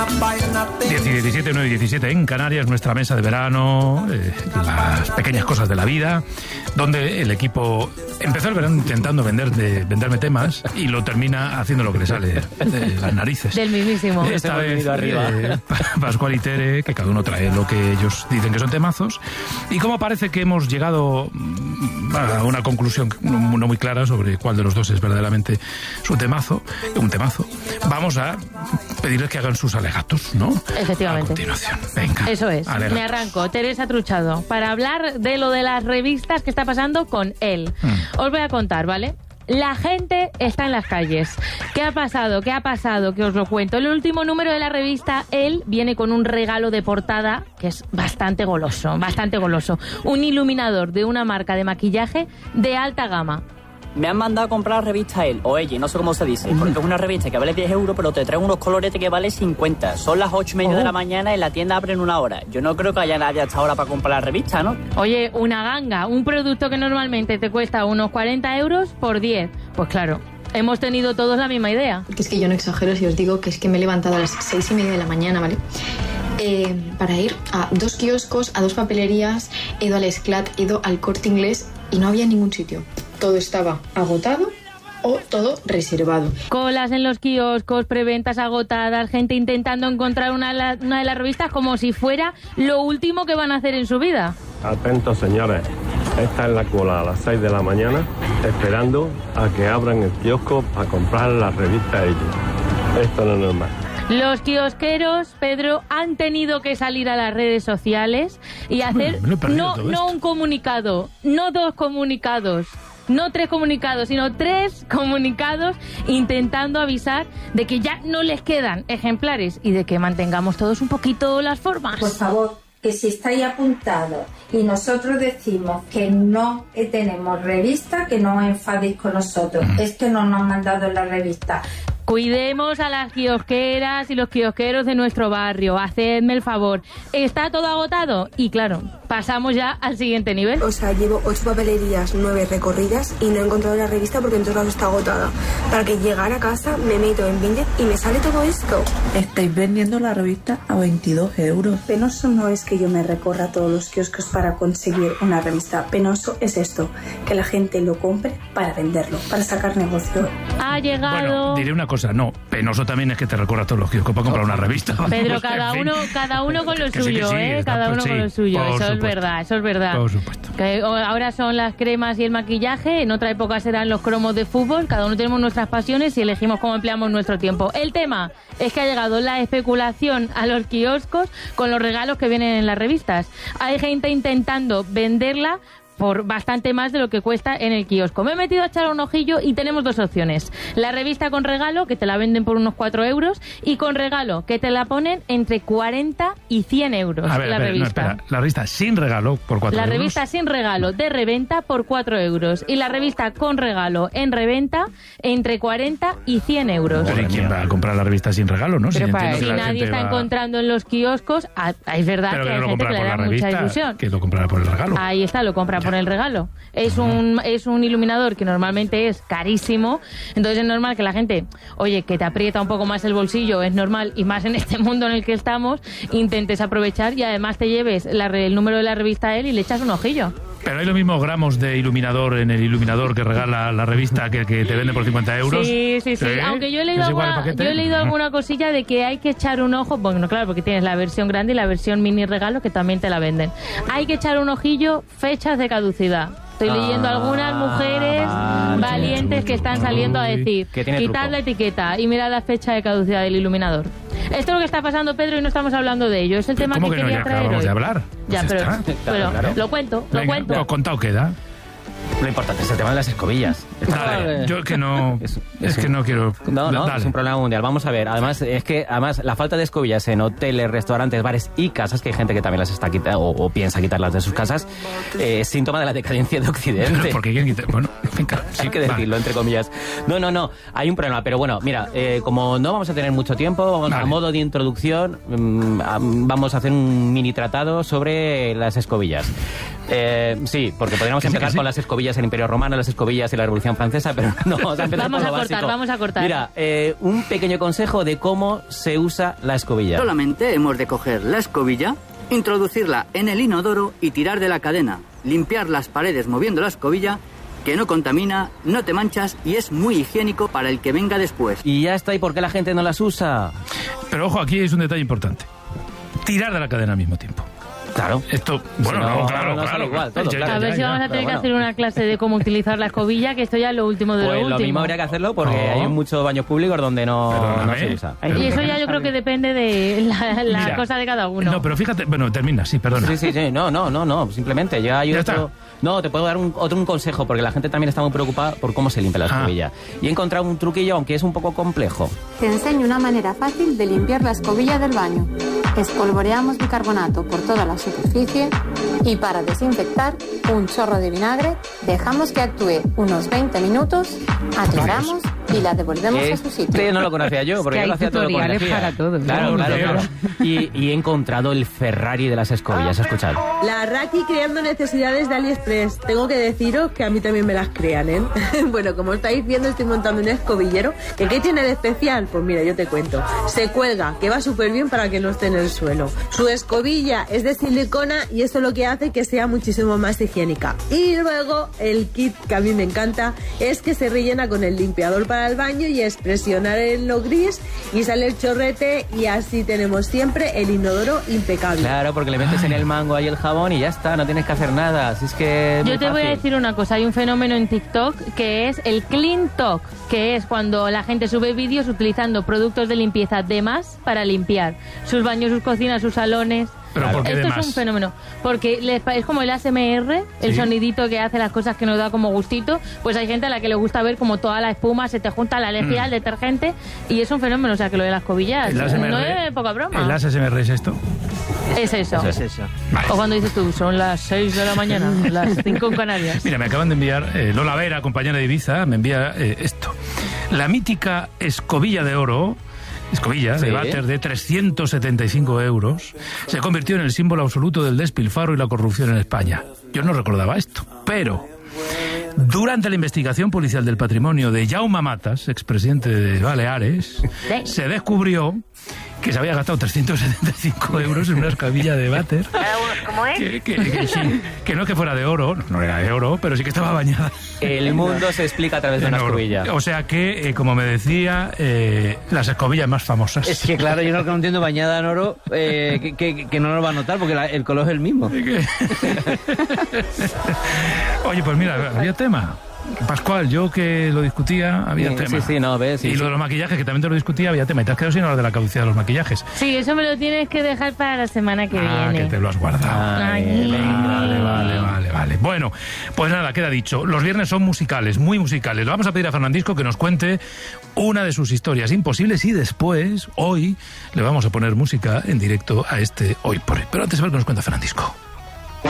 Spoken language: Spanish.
17, 9 y 17 en Canarias, nuestra mesa de verano, las pequeñas cosas de la vida, donde el equipo empezó el verano intentando venderme temas y lo termina haciendo lo que le sale de las narices. Del mismísimo. Esta vez Pascual y Tere, que cada uno trae lo que ellos dicen que son temazos, y como parece que hemos llegado a una conclusión no muy clara sobre cuál de los dos es verdaderamente su temazo, un temazo, vamos a pedirles que hagan sus alegatos, ¿no? Efectivamente. A continuación, venga. Eso es. Alegatos. Me arranco. Teresa Truchado, para hablar de lo de las revistas que está pasando con él. Os voy a contar, ¿vale? La gente está en las calles. ¿Qué ha pasado? ¿Qué ha pasado? Que os lo cuento. El último número de la revista Él viene con un regalo de portada que es bastante goloso, bastante goloso. Un iluminador de una marca de maquillaje de alta gama. Me han mandado a comprar la revista Él, o Ella, no sé cómo se dice, porque es una revista que vale 10 euros, pero te trae unos coloretes que vale 50. Son las 8:30 de la mañana y la tienda abre en una hora. Yo no creo que haya nadie hasta ahora para comprar la revista, ¿no? Oye, una ganga, un producto que normalmente te cuesta unos 40 euros por 10. Pues claro, hemos tenido todos la misma idea. Porque es que yo no exagero si os digo que es que me he levantado a las 6:30 de la mañana, ¿vale? Para ir a 2 kioscos, a 2 papelerías, he ido al Esclat, he ido al Corte Inglés y no había ningún sitio. Todo estaba agotado o todo reservado. Colas en los kioscos, preventas agotadas, gente intentando encontrar una de las revistas como si fuera lo último que van a hacer en su vida. Atentos, señores. Esta es la cola a las 6 de la mañana, esperando a que abran el kiosco para comprar la revista Ella. Esto no es normal. Los kiosqueros, Pedro, han tenido que salir a las redes sociales y hacer no un comunicado, no 2 comunicados, no 3 comunicados, sino 3 comunicados intentando avisar de que ya no les quedan ejemplares y de que mantengamos todos un poquito las formas. Por favor, que si estáis apuntados y nosotros decimos que no tenemos revista, que no os enfadéis con nosotros. Es que no nos han mandado la revista. Cuidemos a las kiosqueras y los kiosqueros de nuestro barrio. Hacedme el favor. ¿Está todo agotado? Y claro, pasamos ya al siguiente nivel. O sea, llevo 8 papelerías, 9 recorridas y no he encontrado la revista porque en todos lados está agotada. Para que llegara a casa me meto en Vinted y me sale todo esto. Estáis vendiendo la revista a 22 euros. Penoso no es que yo me recorra todos los kioscos para conseguir una revista. Penoso es esto, que la gente lo compre para venderlo, para sacar negocio. Ha llegado... Bueno, diré una cosa, no, penoso también es que te recorras todos los kioscos para comprar una revista. Pedro, cada uno con lo suyo, cada uno con lo suyo, eso es verdad, eso es verdad. Por supuesto. Que ahora son las cremas y el maquillaje, en otra época serán los cromos de fútbol, cada uno tenemos nuestras pasiones y elegimos cómo empleamos nuestro tiempo. El tema es que ha llegado la especulación a los kioscos con los regalos que vienen en las revistas. Hay gente intentando venderla por bastante más de lo que cuesta en el kiosco. Me he metido a echar un ojillo y tenemos 2 opciones. La revista con regalo, que te la venden por unos 4 euros, y con regalo, que te la ponen entre 40 y 100 euros. A ver, la revista. No, espera. La revista sin regalo por 4 euros. La revista sin regalo de reventa por 4 euros. Y la revista con regalo en reventa entre 40 y 100 euros. Pero ¿y quién va a comprar la revista sin regalo, no? Pero si nadie está encontrando en los kioscos, es verdad que hay gente que le da mucha ilusión. Que lo comprará por el regalo. Ahí está, lo compra por el regalo. Es un iluminador que normalmente es carísimo, entonces es normal que la gente, oye, que te aprieta un poco más el bolsillo, es normal, y más en este mundo en el que estamos, intentes aprovechar y además te lleves el número de la revista Él y le echas un ojillo. Pero hay los mismos gramos de iluminador en el iluminador que regala la revista que te vende por 50 euros. Sí. Aunque yo he leído alguna cosilla de que hay que echar un ojo, bueno, claro, porque tienes la versión grande y la versión mini regalo que también te la venden. Hay que echar un ojillo, fechas de caducidad. Estoy leyendo algunas mujeres valientes que están saliendo a decir, quitad la etiqueta y mirad la fecha de caducidad del iluminador. Esto es lo que está pasando, Pedro, y no estamos hablando de ello. Es el tema que quería traer hoy. Acabamos de hablar. Ya, pues pero lo cuento. Contado queda. Lo importante es el tema de las escobillas. Dale, yo que no quiero... No, es un problema mundial. Vamos a ver, además la falta de escobillas en hoteles, restaurantes, bares y casas, que hay gente que también las está quitando o piensa quitarlas de sus casas, es síntoma de la decadencia de Occidente. ¿Por qué quieren quitar? Bueno, venga. Sí hay que decirlo, entre comillas. No, hay un problema, pero bueno, mira, como no vamos a tener mucho tiempo, a modo de introducción, vamos a hacer un mini tratado sobre las escobillas. Sí, porque podríamos empezar con las escobillas del Imperio Romano, las escobillas de la Revolución Francesa, pero no, vamos a empezar Vamos por lo a cortar, básico. vamos a cortar. Mira, un pequeño consejo de cómo se usa la escobilla. Solamente hemos de coger la escobilla, introducirla en el inodoro y tirar de la cadena. Limpiar las paredes moviendo la escobilla, que no contamina, no te manchas y es muy higiénico para el que venga después. Y ya está, ¿y por qué la gente no las usa? Pero ojo, aquí es un detalle importante. Tirar de la cadena al mismo tiempo. Claro. Esto, bueno, Si no, claro. no sale igual, todo, claro. A ver si vamos a tener que hacer una clase de cómo utilizar la escobilla, que esto ya es lo último de lo Pues último. lo mismo habría que hacerlo porque hay muchos baños públicos donde no se usa. Y eso ya yo creo que depende de la Mira, cosa de cada uno. No, pero fíjate, bueno, termina, sí, perdona. Sí, no, simplemente ya hay otro... No, te puedo dar un consejo, porque la gente también está muy preocupada por cómo se limpia la escobilla. Y he encontrado un truquillo, aunque es un poco complejo. Te enseño una manera fácil de limpiar la escobilla del baño. Espolvoreamos bicarbonato por toda la superficie y para desinfectar, un chorro de vinagre, dejamos que actúe unos 20 minutos, aclaramos y la devolvemos a su sitio. No lo conocía yo, porque yo lo hacía todo con energía. para todo. Claro. Y he encontrado el Ferrari de las escobillas, escuchad. La Raki creando necesidades de AliExpress. Tengo que deciros que a mí también me las crean, ¿eh? Bueno, como estáis viendo, estoy montando un escobillero. ¿Qué tiene de especial? Pues mira, yo te cuento. Se cuelga, que va súper bien para que no esté en el suelo. Su escobilla es de silicona y eso lo que hace que sea muchísimo más higiénica. Y luego el kit, que a mí me encanta, es que se rellena con el limpiador para el baño y es presionar en lo gris y sale el chorrete y así tenemos siempre el inodoro impecable. Claro, porque le metes en el mango ahí el jabón y ya está, no tienes que hacer nada. Así es que Yo te voy a decir una cosa, hay un fenómeno en TikTok que es el Clean Talk, que es cuando la gente sube vídeos utilizando productos de limpieza de más para limpiar sus baños, sus cocinas, sus salones. ¿Pero por qué Esto de es más? un fenómeno, porque es como el ASMR, el sonidito que hace las cosas que nos da como gustito, pues hay gente a la que le gusta ver como toda la espuma se te junta, la lejía, el detergente, y es un fenómeno, o sea que lo de las cobillas El ASMR, no es poca broma. ¿El ASMR es esto? Es eso. Es eso. O cuando dices tú, son las 6 de la mañana, las 5 en Canarias. Mira, me acaban de enviar, Lola Vera, compañera de Ibiza, me envía esto. La mítica escobilla de oro, de váter de 375 euros, se convirtió en el símbolo absoluto del despilfarro y la corrupción en España. Yo no recordaba esto, pero durante la investigación policial del patrimonio de Jaume Matas, expresidente de Baleares, se descubrió que se había gastado 375 euros en una escobilla de váter. ¿Cómo es? Que no es que fuera de oro, no era de oro, pero sí que estaba bañada. El mundo se explica a través de una escobilla. O sea que, como me decía, las escobillas más famosas. Es que claro, yo lo que no entiendo, bañada en oro, que no lo va a notar porque el color es el mismo. Oye, pues mira, había tema. Pascual, yo que lo discutía, había tema. Sí, no, ves. Y lo de los maquillajes, que también te lo discutía, había tema. Y te has quedado sin hablar de la caducidad de los maquillajes. Sí, eso me lo tienes que dejar para la semana que viene. Que te lo has guardado. Vale. Bueno, pues nada, queda dicho. Los viernes son musicales, muy musicales. Le vamos a pedir a Fernandisco que nos cuente una de sus historias imposibles y después, hoy, le vamos a poner música en directo a este Hoy por Hoy. Pero antes, a ver qué nos cuenta Fernandisco.